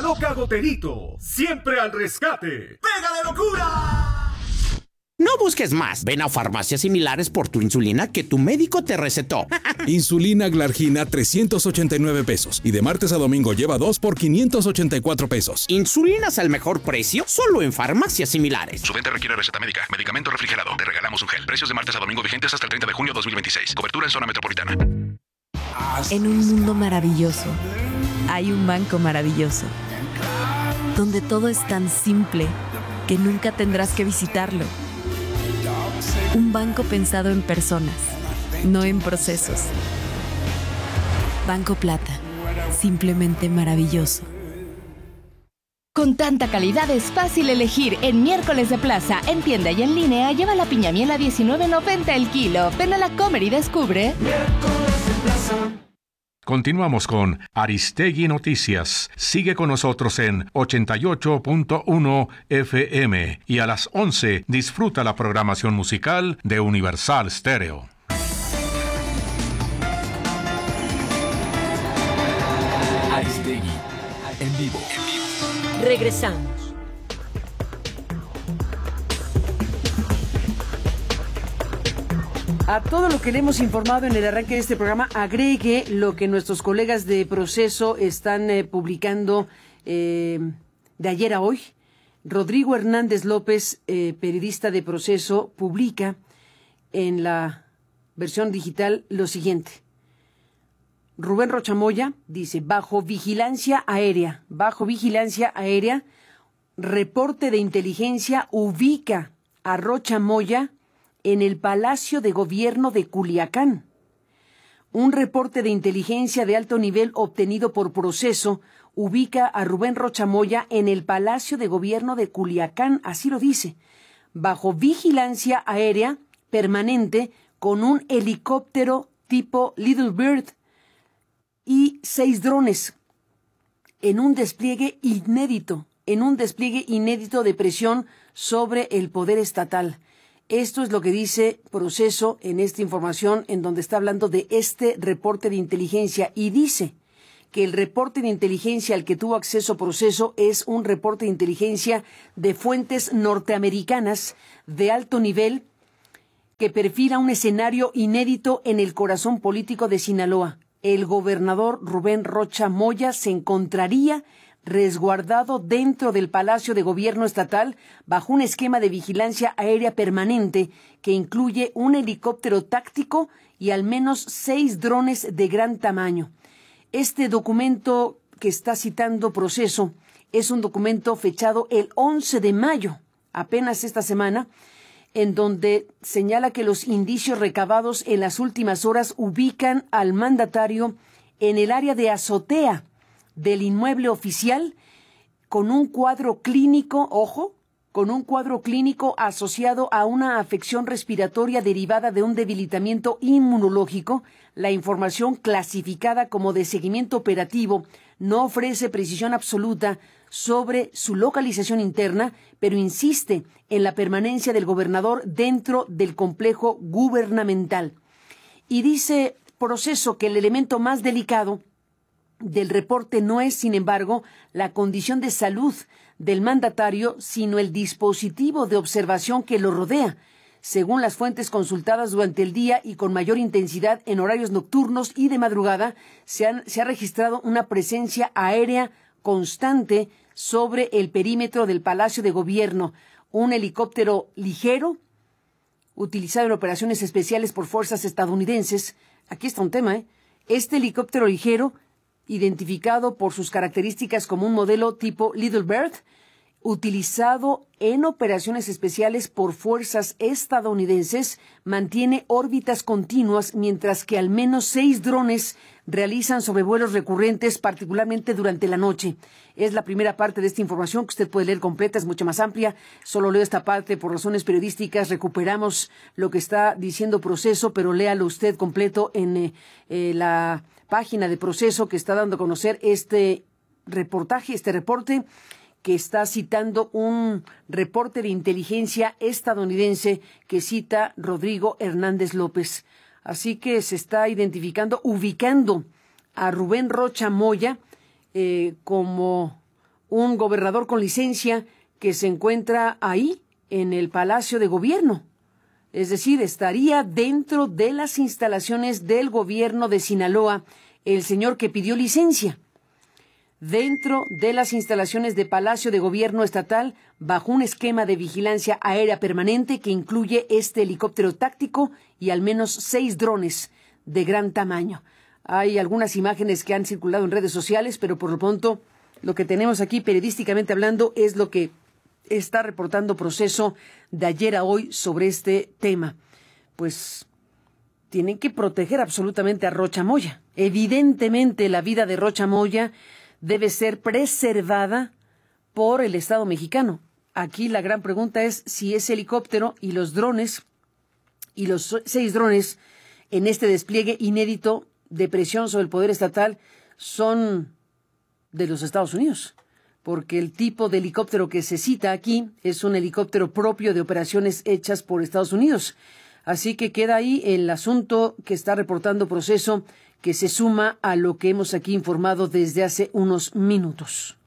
Loca Goterito, siempre al rescate. ¡Pega de locura! No busques más. Ven a farmacias similares por tu insulina que tu médico te recetó. Insulina Glargina, 389 pesos. Y de martes a domingo lleva 2 por 584 pesos. Insulinas al mejor precio, solo en farmacias similares. Su venta requiere receta médica. Medicamento refrigerado. Te regalamos un gel. Precios de martes a domingo vigentes hasta el 30 de junio de 2026. Cobertura en zona metropolitana. En un mundo maravilloso, hay un banco maravilloso, donde todo es tan simple que nunca tendrás que visitarlo. Un banco pensado en personas, no en procesos. Banco Plata, simplemente maravilloso. Con tanta calidad es fácil elegir. En Miércoles de Plaza, en tienda y en línea, lleva la piña miel a $19.90 el kilo. Ven a la Comer y descubre. Miércoles de Plaza. Continuamos con Aristegui Noticias. Sigue con nosotros en 88.1 FM y a las 11 disfruta la programación musical de Universal Stereo. Aristegui en vivo. Regresamos. A todo lo que le hemos informado en el arranque de este programa, agregue lo que nuestros colegas de Proceso están publicando de ayer a hoy. Rodrigo Hernández López, periodista de Proceso, publica en la versión digital lo siguiente. Rubén Rocha Moya dice, bajo vigilancia aérea, reporte de inteligencia ubica a Rocha Moya en el Palacio de Gobierno de Culiacán. Un reporte de inteligencia de alto nivel obtenido por Proceso ubica a Rubén Rocha Moya en el Palacio de Gobierno de Culiacán, así lo dice, bajo vigilancia aérea permanente con un helicóptero tipo Little Bird y 6 drones en un despliegue inédito de presión sobre el poder estatal. Esto es lo que dice Proceso en esta información en donde está hablando de este reporte de inteligencia y dice que el reporte de inteligencia al que tuvo acceso Proceso es un reporte de inteligencia de fuentes norteamericanas de alto nivel que perfila un escenario inédito en el corazón político de Sinaloa. El gobernador Rubén Rocha Moya se encontraría resguardado dentro del Palacio de Gobierno Estatal bajo un esquema de vigilancia aérea permanente que incluye un helicóptero táctico y al menos 6 drones de gran tamaño. Este documento que está citando Proceso es un documento fechado el 11 de mayo, apenas esta semana, en donde señala que los indicios recabados en las últimas horas ubican al mandatario en el área de azotea del inmueble oficial con un cuadro clínico, asociado a una afección respiratoria derivada de un debilitamiento inmunológico. La información clasificada como de seguimiento operativo no ofrece precisión absoluta sobre su localización interna, pero insiste en la permanencia del gobernador dentro del complejo gubernamental. Y dice Proceso que el elemento más delicado del reporte no es, sin embargo, la condición de salud del mandatario, sino el dispositivo de observación que lo rodea. Según las fuentes consultadas durante el día y con mayor intensidad en horarios nocturnos y de madrugada, se ha registrado una presencia aérea constante sobre el perímetro del Palacio de Gobierno. Un helicóptero ligero, utilizado en operaciones especiales por fuerzas estadounidenses. Aquí está un tema, Este helicóptero ligero, identificado por sus características como un modelo tipo Little Bird, utilizado en operaciones especiales por fuerzas estadounidenses, mantiene órbitas continuas, mientras que al menos 6 drones realizan sobrevuelos recurrentes, particularmente durante la noche. Es la primera parte de esta información que usted puede leer completa, es mucho más amplia. Solo leo esta parte por razones periodísticas. Recuperamos lo que está diciendo Proceso, pero léalo usted completo en la página de Proceso que está dando a conocer este reporte que está citando un reporte de inteligencia estadounidense que cita Rodrigo Hernández López. Así que se está ubicando a Rubén Rocha Moya como un gobernador con licencia que se encuentra ahí en el Palacio de Gobierno. Es decir, estaría dentro de las instalaciones del gobierno de Sinaloa el señor que pidió licencia. Dentro de las instalaciones de Palacio de Gobierno Estatal, bajo un esquema de vigilancia aérea permanente que incluye este helicóptero táctico y al menos 6 drones de gran tamaño. Hay algunas imágenes que han circulado en redes sociales, pero por lo pronto lo que tenemos aquí periodísticamente hablando es lo que está reportando Proceso de ayer a hoy sobre este tema. Pues tienen que proteger absolutamente a Rocha Moya. Evidentemente la vida de Rocha Moya debe ser preservada por el Estado mexicano. Aquí la gran pregunta es si ese helicóptero y los drones, y los 6 drones en este despliegue inédito de presión sobre el poder estatal son de los Estados Unidos. Porque el tipo de helicóptero que se cita aquí es un helicóptero propio de operaciones hechas por Estados Unidos. Así que queda ahí el asunto que está reportando Proceso, que se suma a lo que hemos aquí informado desde hace unos minutos.